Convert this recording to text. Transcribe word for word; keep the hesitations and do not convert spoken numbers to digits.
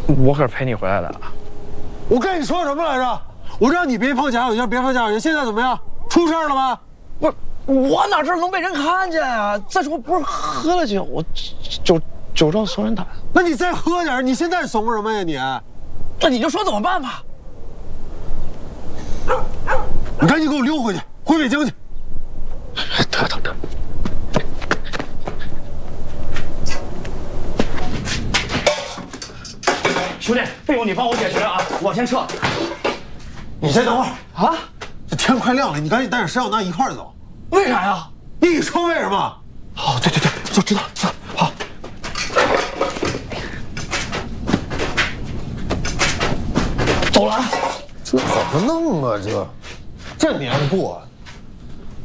我可是陪你回来的。 我跟你说什么来着？我让你别碰家伙，就别碰家伙。现在怎么样？出事了吗？ 不是，我哪知道能被人看见啊？再说不是喝了酒，我酒酒壮怂人胆。 那你再喝点，你现在怂什么呀你？ 那你就说怎么办吧。 你赶紧给我溜回去，回北京去。 得得得。兄弟，费用你帮我解决啊，我先撤。 你先等会儿啊！ 这天快亮了，你赶紧带着石小娜一块儿走。 为啥呀？ 你说为什么？ 哦，对对对，就知道知道。好。走了。 这怎么弄啊？这这年过